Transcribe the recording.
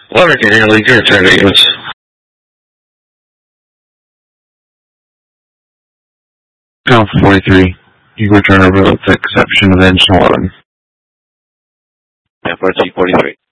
11 Canadian League, your return to units. Alpha 43, you return over with the exception of engine 11. Alpha 43.